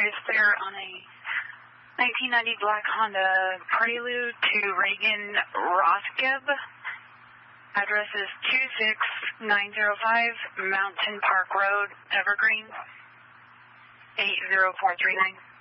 Chris there on a 1990 black Honda Prelude to Reagan Roskeb. Address is 26905 Mountain Park Road, Evergreen, 80439.